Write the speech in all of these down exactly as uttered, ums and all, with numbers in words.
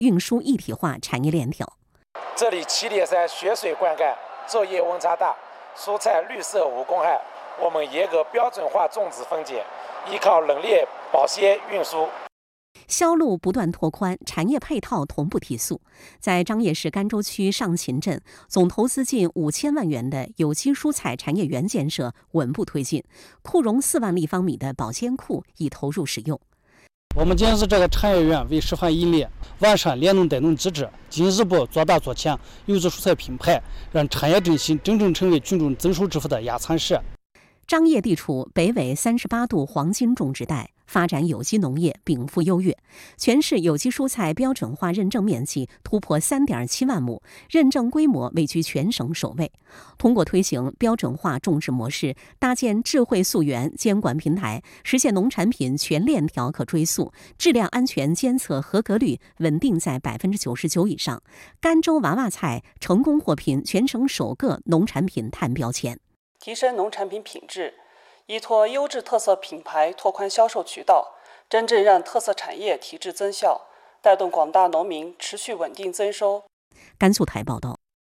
运输一体化产业链条。 这里祁连山雪水灌溉，作业温差大，蔬菜绿色无公害。我们严格标准化种植分拣，依靠冷链保鲜运输。 销路不断拓宽，产业配套同步提速。在张掖市甘州区上秦镇，总投资近五千万元的有机蔬菜产业园建设稳步推进，库容四万立方米的保鲜库已投入使用。 我们建设这个产业园为示范意义，完善联动带动机制，进一步做大做强有机蔬菜品牌，让产业振兴真正成为群众增收致富的压舱石。 张掖地处北纬三十八度黄金种植带，发展有机农业禀赋优越，全市有机蔬菜标准化认证面积突破 三点七万亩，认证规模位居全省首位。通过推行标准化种植模式，搭建智慧溯源监管平台，实现农产品全链条可追溯，质量安全监测合格率稳定在 百分之九十九 以上。甘州娃娃菜成功获评全省首个农产品碳标签。 提升农产品品质，依托优质特色品牌拓宽销售渠道，真正让特色产业提质增效，带动广大农民持续稳定增收。 甘肃台报道。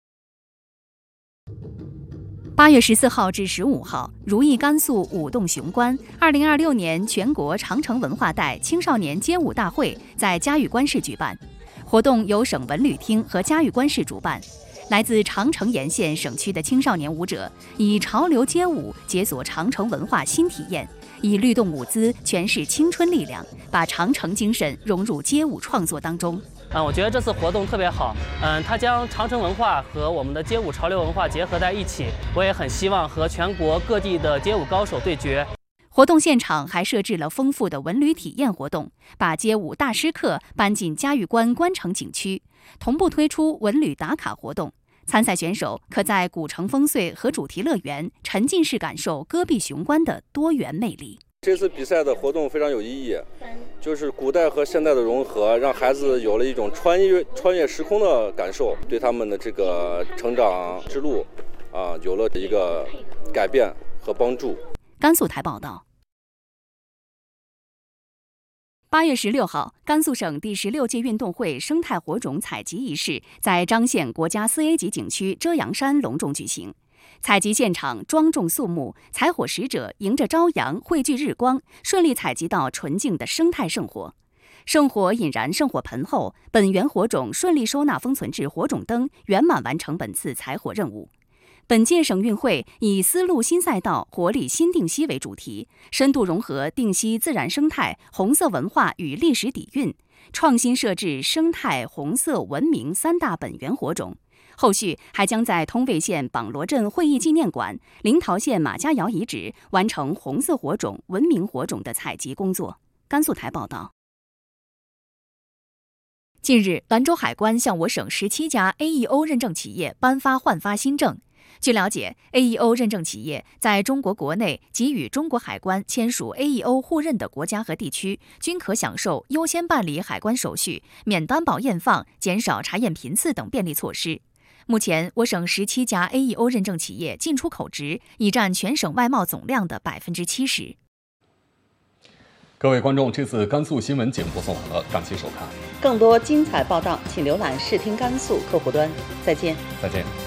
八月十四号至十五号，如意甘肃舞动雄关二零二六年全国长城文化带青少年街舞大会在嘉峪关市举办，活动由省文旅厅和嘉峪关市主办。来自长城沿线省区的青少年舞者以潮流街舞解锁长城文化新体验，以律动舞姿诠释青春力量，把长城精神融入街舞创作当中。 嗯，我觉得这次活动特别好，嗯，它将长城文化和我们的街舞潮流文化结合在一起，我也很希望和全国各地的街舞高手对决。 活动现场还设置了丰富的文旅体验活动，把街舞大师课搬进嘉峪关关城景区，同步推出文旅打卡活动。参赛选手可在古城烽燧和主题乐园沉浸式感受戈壁雄关的多元魅力。 这次比赛的活动非常有意义，就是古代和现代的融合，让孩子有了一种穿越穿越时空的感受，对他们的这个成长之路啊有了一个改变和帮助。 甘肃台报道。八月十六号，甘肃省第十六届运动会生态火种采集仪式在张县国家四 A 级景区遮阳山隆重举行。采集现场庄重肃穆，采火使者迎着朝阳汇聚日光，顺利采集到纯净的生态圣火。圣火引燃圣火盆后，本源火种顺利收纳封存至火种灯，圆满完成本次采火任务。本届省运会以丝路新赛道，活力新定西为主题，深度融合定西自然生态、红色文化与历史底蕴，创新设置生态、红色、文明三大本源火种。后续还将在通渭县榜罗镇会议纪念馆、临洮县马家窑遗址完成红色火种、文明火种的采集工作。甘肃台报道。近日，兰州海关向我省十七家 A E O 认证企业颁发换发新证。据了解 ，A E O 认证企业在中国国内及与中国海关签署 A E O 互认的国家和地区，均可享受优先办理海关手续、免担保验放、减少查验频次等便利措施。目前，我省十七家 A E O 认证企业进出口值已占全省外贸总量的百分之七十。 各位观众，这次甘肃新闻节目播送完了，感谢收看。 更多精彩报道，请浏览视听甘肃客户端。再见。 再见。